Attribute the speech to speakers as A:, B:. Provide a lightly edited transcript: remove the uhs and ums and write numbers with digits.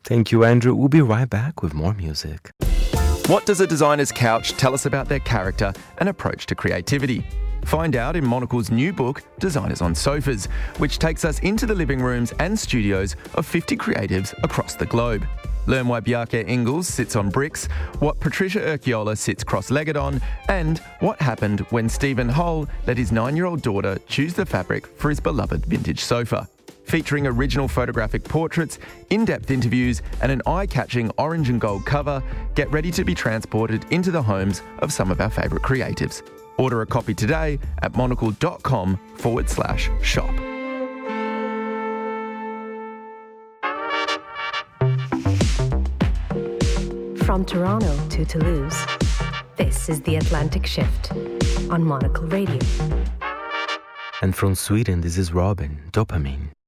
A: Thank you, Andrew. We'll be right back with more music.
B: What does a designer's couch tell us about their character and approach to creativity? Find out in Monocle's new book, Designers on Sofas, which takes us into the living rooms and studios of 50 creatives across the globe. Learn why Bjarke Ingels sits on bricks, what Patricia Urquiola sits cross-legged on, and what happened when Stephen Hull let his 9-year-old daughter choose the fabric for his beloved vintage sofa. Featuring original photographic portraits, in-depth interviews, and an eye-catching orange and gold cover, get ready to be transported into the homes of some of our favourite creatives. Order a copy today at monocle.com/shop.
C: From Toronto to Toulouse, this is The Atlantic Shift on Monocle Radio.
A: And from Sweden, this is Robin, Dopamine.